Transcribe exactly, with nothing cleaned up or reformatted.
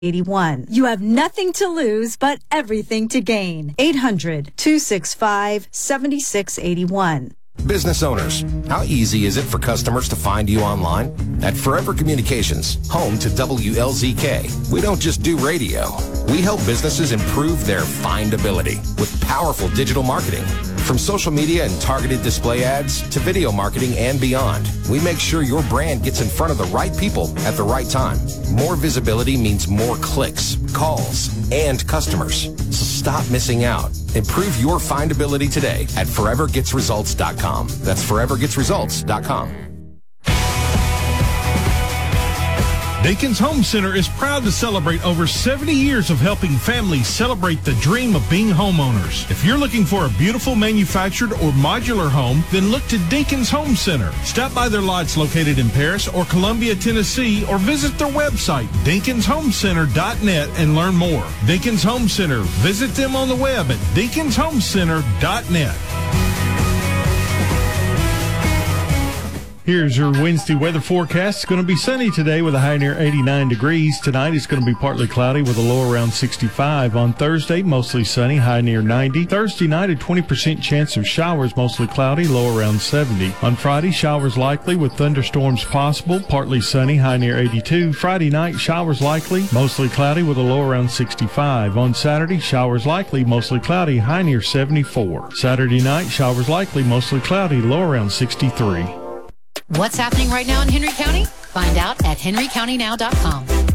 eighty-one. You have nothing to lose, but everything to gain. eight hundred, two six five, seven six eight one. Business owners, how easy is it for customers to find you online? At Forever Communications, home to W L Z K, we don't just do radio. We help businesses improve their findability with powerful digital marketing. From social media and targeted display ads to video marketing and beyond, we make sure your brand gets in front of the right people at the right time. More visibility means more clicks, calls, and customers. So stop missing out. Improve your findability today at forever gets results dot com. That's forever gets results dot com. Dinkins Home Center is proud to celebrate over seventy years of helping families celebrate the dream of being homeowners. If you're looking for a beautiful manufactured or modular home, then look to Dinkins Home Center. Stop by their lots located in Paris or Columbia, Tennessee, or visit their website, dinkins home center dot net, and learn more. Dinkins Home Center. Visit them on the web at dinkins home center dot net. Here's your Wednesday weather forecast. It's going to be sunny today with a high near eighty-nine degrees. Tonight it's going to be partly cloudy with a low around sixty-five. On Thursday, mostly sunny, high near ninety. Thursday night, a twenty percent chance of showers, mostly cloudy, low around seventy. On Friday, showers likely with thunderstorms possible, partly sunny, high near eighty-two. Friday night, showers likely, mostly cloudy with a low around sixty-five. On Saturday, showers likely, mostly cloudy, high near seventy-four. Saturday night, showers likely, mostly cloudy, low around sixty-three. What's happening right now in Henry County? Find out at henry county now dot com.